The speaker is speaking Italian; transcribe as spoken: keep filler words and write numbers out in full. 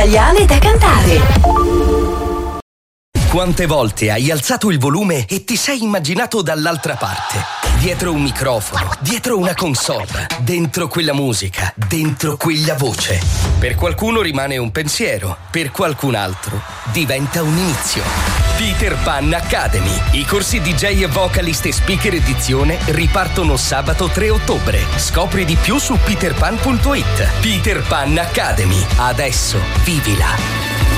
italiane da cantare. Quante volte hai alzato il volume e ti sei immaginato dall'altra parte? Dietro un microfono, dietro una console, dentro quella musica, dentro quella voce. Per qualcuno rimane un pensiero, per qualcun altro diventa un inizio. Peter Pan Academy. I corsi D J e vocalist e speaker edizione ripartono sabato tre ottobre. Scopri di più su peter pan punto it. Peter Pan Academy. Adesso vivila.